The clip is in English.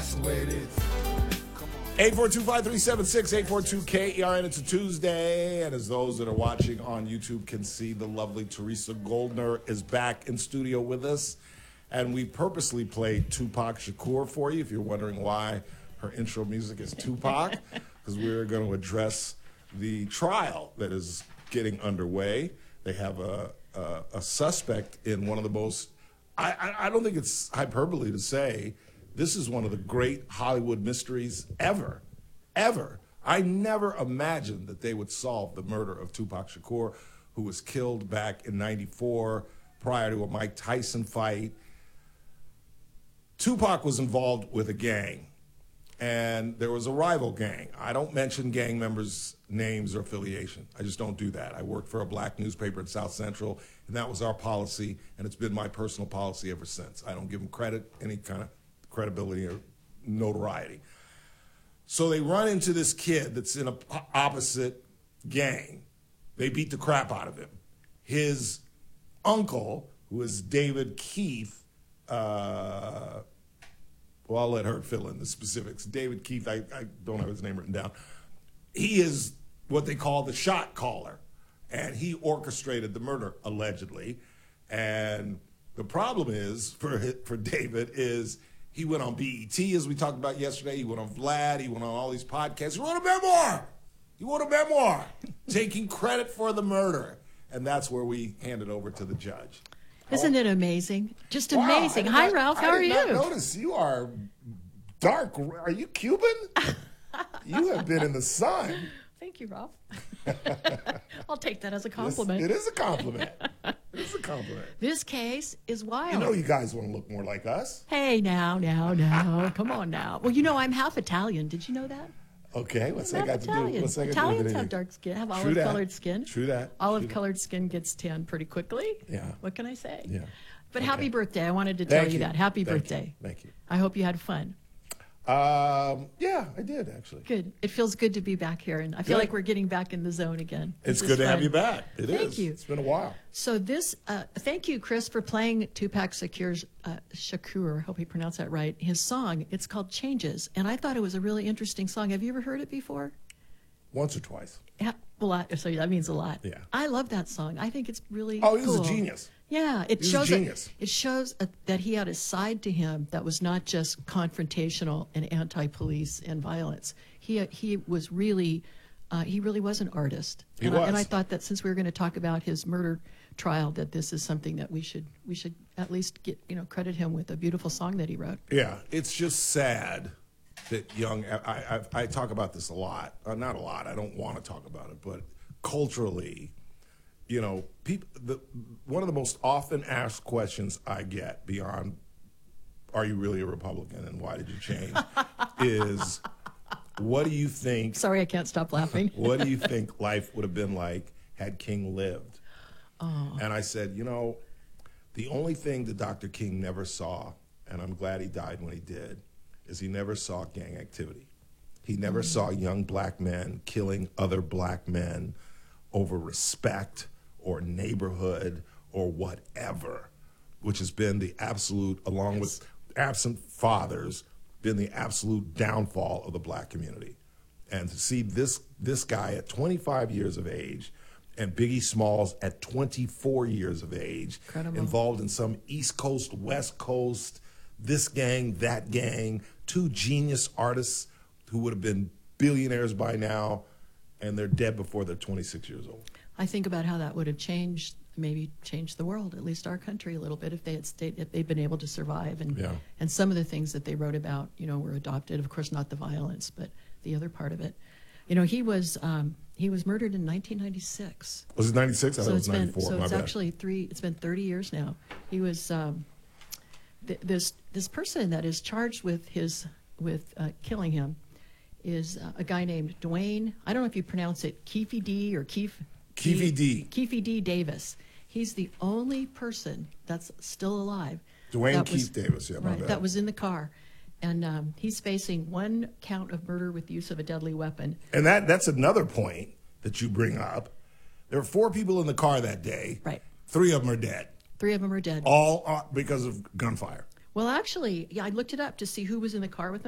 That's the way it is. 842-5376, 842-KERN. It's a Tuesday, and as those that are watching on YouTube can see, the lovely Teresa Goldner is back in studio with us, and we purposely played Tupac Shakur for you, if you're wondering why her intro music is Tupac, because we're going to address the trial that is getting underway. They have a suspect in one of the most, I don't think it's hyperbole to say, this is one of the great Hollywood mysteries ever. I never imagined that they would solve the murder of Tupac Shakur, who was killed back in '94 prior to a Mike Tyson fight. Tupac was involved with a gang, and there was a rival gang. I don't mention gang members' names or affiliation. I just don't do that. I worked for a black newspaper in South Central, and that was our policy, and it's been my personal policy ever since. I don't give them credit, any kind of credibility or notoriety. So they run into this kid that's in an opposite gang. They beat the crap out of him. His uncle, who is David Keith, well, I'll let her fill in the specifics. David Keith, I don't have his name written down. He is what they call the shot caller, and he orchestrated the murder, allegedly. And the problem is, for David, is he went on BET, as we talked about yesterday. He went on Vlad. He went on all these podcasts. He wrote a memoir. Taking credit for the murder. And that's where we hand it over to the judge. Isn't it amazing? Just Wow, amazing. Hi, Ralph. How are you? I did not notice you are dark. Are you Cuban? You have been in the sun. Thank you, Ralph. I'll take that as a compliment. It is a compliment. It is a compliment. This case is wild. You know you guys want to look more like us. Hey, now. Come on now. Well, I'm half Italian. Did you know that? Okay, what's that got to do? Italian. What's that got to do with Italians anything? have dark skin, have True olive-colored that. skin. True that. Olive-colored skin gets tan pretty quickly. Yeah. What can I say? Yeah. But Okay. happy birthday. I wanted to tell Thank you that. Happy Thank birthday. you. Thank you. I hope you had fun. Yeah, I did, actually. Good. It feels good to be back here, and I feel Good. like we're getting back in the zone again. It's This good is to have fun. you back. It is. Thank you. It's been a while. So this, thank you, Chris, for playing Tupac Shakur, hope he pronounced that right, his song. It's called Changes, and I thought it was a really interesting song. Have you ever heard it before? Once or twice. Yeah, a lot. So that means a lot. Yeah. I love that song. I think it's really Oh, he was cool. a genius. Yeah, it He's a shows genius. It shows that he had a side to him that was not just confrontational and anti-police and violence. He was really he really was an artist. He and was. And I thought that since we were going to talk about his murder trial, that this is something that we should at least get credit him with a beautiful song that he wrote. Yeah, it's just sad that I talk about this a lot. Not a lot. I don't want to talk about it, but culturally, one of the most often asked questions I get beyond, are you really a Republican and why did you change, is what do you think? Sorry, I can't stop laughing. What do you think life would have been like had King lived? Oh. And I said, the only thing that Dr. King never saw, and I'm glad he died when he did, is he never saw gang activity. He never saw young black men killing other black men over respect or neighborhood or whatever, which has been the absolute, along with absent fathers, been the absolute downfall of the black community. And to see this guy at 25 years of age and Biggie Smalls at 24 years of age, Incredible. involved in some East Coast, West Coast, this gang, that gang, two genius artists who would have been billionaires by now, and they're dead before they're 26 years old. I think about how that would have maybe changed the world, at least our country a little bit, if they'd been able to survive. And some of the things that they wrote about, were adopted. Of course, not the violence, but the other part of it. He was murdered in 1996. Was it 96? I thought it was 94. So My it's bad. actually it's been 30 years now. He was this person that is charged with killing him is a guy named Dwayne. I don't know if you pronounce it Keefe D or Keefe D. Davis. He's the only person that's still alive. Dwayne Keefe Davis, yeah, my right, bad. that was in the car. And he's facing 1 count of murder with the use of a deadly weapon. And that's another point that you bring up. There were 4 people in the car that day. Right. 3 of them are dead. 3 of them are dead. All because of gunfire. Well, actually, I looked it up to see who was in the car with them.